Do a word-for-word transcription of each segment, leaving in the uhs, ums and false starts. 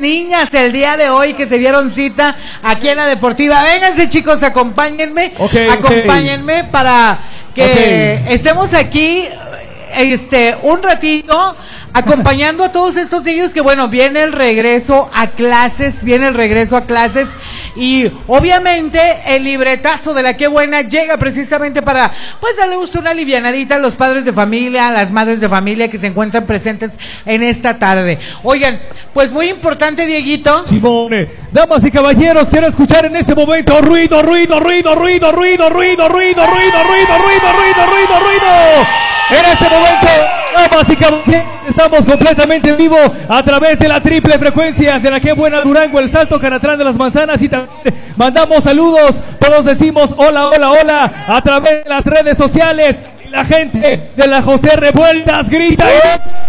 niñas el día de hoy que se dieron cita aquí en la Deportiva. Vénganse, chicos, acompáñenme, okay, acompáñenme okay. para que okay. estemos aquí este un ratito acompañando a todos estos niños que bueno, viene el regreso a clases, viene el regreso a clases y obviamente el libretazo de la Qué Buena llega precisamente para pues darle usted una alivianadita a los padres de familia, a las madres de familia que se encuentran presentes en esta tarde. Oigan, pues muy importante, Dieguito. Simone, damas y caballeros, quiero escuchar en este momento ruido, ruido, ruido, ruido, ruido, ruido, ruido, ruido, ruido, ruido, ruido, ruido, ruido. En este momento, damas y caballeros, estamos completamente en vivo a través de la triple frecuencia de la Qué Buena Durango, el Salto Canatlán de las Manzanas, y también mandamos saludos, todos decimos hola, hola, hola, a través de las redes sociales. La gente de la José Revueltas grita y...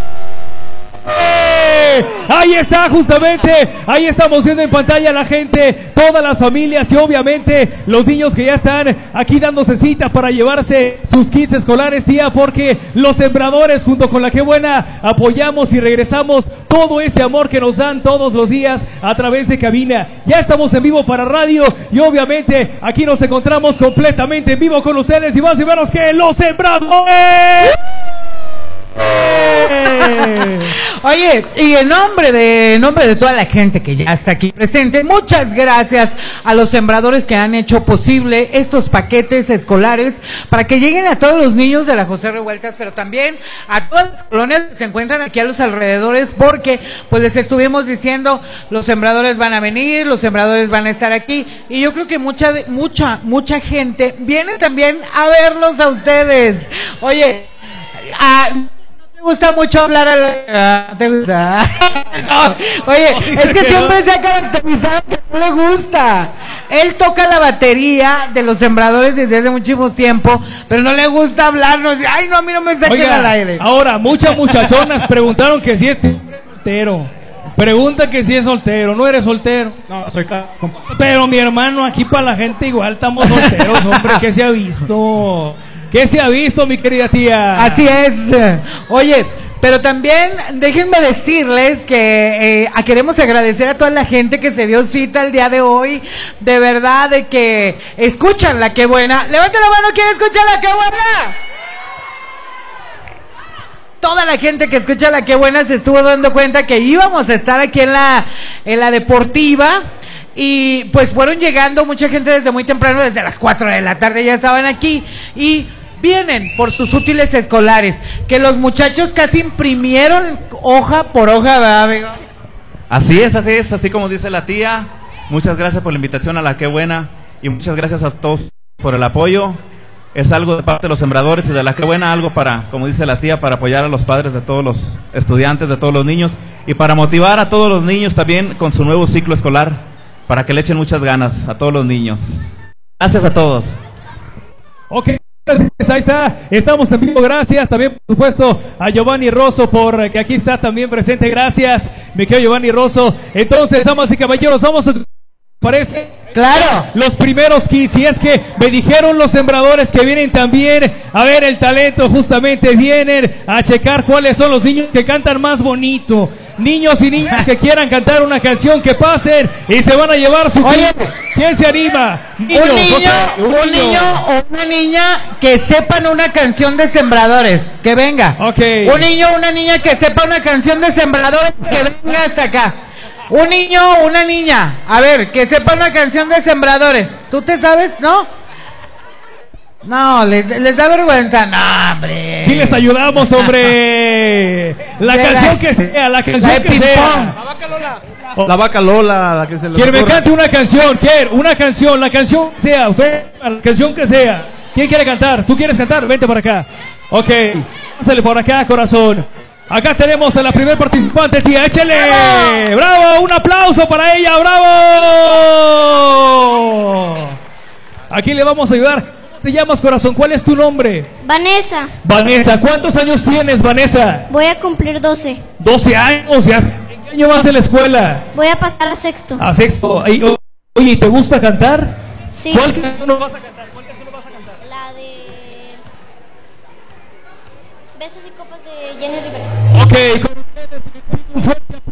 ¡Eh! Ahí está, justamente, ahí estamos viendo en pantalla la gente, todas las familias y obviamente los niños que ya están aquí dándose cita para llevarse sus kits escolares, tía, porque los sembradores junto con la Qué Buena apoyamos y regresamos todo ese amor que nos dan todos los días a través de cabina. Ya estamos en vivo para radio y obviamente aquí nos encontramos completamente en vivo con ustedes y más y menos que los sembradores. Oye, y en nombre de en nombre de toda la gente que ya está aquí presente, muchas gracias a los sembradores que han hecho posible estos paquetes escolares para que lleguen a todos los niños de la José Revueltas, pero también a todas las colonias que se encuentran aquí a los alrededores, porque pues les estuvimos diciendo, los sembradores van a venir, los sembradores van a estar aquí, y yo creo que mucha mucha mucha gente viene también a verlos a ustedes. Oye, a me gusta mucho hablar a la... ¿Te gusta? No, oye, es que siempre se ha caracterizado que no le gusta. Él toca la batería de los sembradores desde hace muchísimo tiempo, pero no le gusta hablarnos. Ay, no, a mí no me saquen al aire. Ahora, muchas muchachonas preguntaron que si es soltero. Pregunta que si es soltero. ¿No eres soltero? No, soy... Pero mi hermano, aquí para la gente igual estamos solteros, hombre. ¿Qué se ha visto? ¿Qué se ha visto, mi querida tía? Así es. Oye, pero también déjenme decirles que eh, queremos agradecer a toda la gente que se dio cita el día de hoy. De verdad, de que escuchan la Qué Buena. Levanta la mano, ¿quién escucha la Qué Buena? Toda la gente que escucha la Qué Buena se estuvo dando cuenta que íbamos a estar aquí en la, en la Deportiva. Y pues fueron llegando mucha gente desde muy temprano, desde las cuatro de la tarde ya estaban aquí y vienen por sus útiles escolares, que los muchachos casi imprimieron hoja por hoja, ¿verdad, amigo? Así es, así es, así como dice la tía. Muchas gracias por la invitación a la Qué Buena y muchas gracias a todos por el apoyo. Es algo de parte de los sembradores y de la Qué Buena, algo para, como dice la tía, para apoyar a los padres de todos los estudiantes, de todos los niños y para motivar a todos los niños también con su nuevo ciclo escolar. Para que le echen muchas ganas a todos los niños. Gracias a todos. Ok, ahí está, estamos en vivo, gracias. También, por supuesto, a Giovanni Rosso, por que aquí está también presente. Gracias, mi querido Giovanni Rosso. Entonces, damas y caballeros, vamos a... ¿Parece? Claro. Los primeros kits, y es que me dijeron los sembradores que vienen también a ver el talento, justamente vienen a checar cuáles son los niños que cantan más bonito. Niños y niñas que quieran cantar una canción, que pasen y se van a llevar su... Oye, ¿quién se anima? Niños, un niño, okay, un, un niño. niño o una niña que sepan una canción de sembradores, que venga. Okay. Un niño o una niña que sepa una canción de sembradores, que venga hasta acá. Un niño o una niña, a ver, que sepa una canción de sembradores. ¿Tú te sabes, no? No, les, les da vergüenza. No, hombre. Sí, les ayudamos, hombre. La de canción la, que sea, la canción la que sea. La vaca Lola. La vaca Lola, la que se le Quien me cante una canción, ¿quién? Una canción, la canción que sea, usted, la canción que sea. ¿Quién quiere cantar? ¿Tú quieres cantar? Vente para acá. Ok, pásale por acá, corazón. Acá tenemos a la primer participante, tía, échele. ¡Bravo! ¡Bravo! Un aplauso para ella, bravo. Aquí le vamos a ayudar. ¿Cómo te llamas, corazón? ¿Cuál es tu nombre? Vanessa. Vanessa, ¿cuántos años tienes, Vanessa? Voy a cumplir doce. doce años, ¿ya? ¿En qué año vas en la escuela? Voy a pasar a sexto. A sexto. Oye, ¿te gusta cantar? Sí. ¿Cuál canción nos vas a cantar? ¿Cuál canción nos vas a cantar? La de... Besos y copas de Jenny Rivera. Ok, con ustedes, un fuerte